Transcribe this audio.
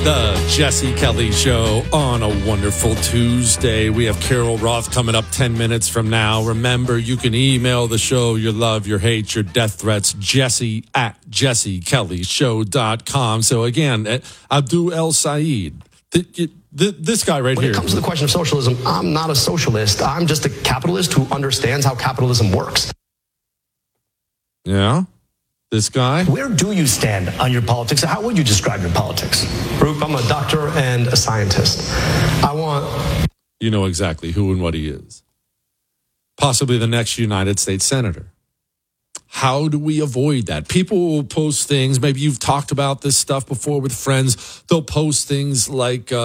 The Jesse Kelly Show on a wonderful Tuesday. We have Carol Roth coming up 10 minutes from now. Remember, you can email the show your love, your hate, your death threats, jesse@jessekellyshow.com. So again, Abdul El Said, this guy right here. When it comes to the question of socialism, I'm not a socialist. I'm just a capitalist who understands how capitalism works. Yeah? This guy? Where do you stand on your politics? How would you describe your politics? Roop, I'm a doctor and a scientist. You know exactly who and what he is. Possibly the next United States Senator. How do we avoid that? People will post things. Maybe you've talked about this stuff before with friends. They'll post things like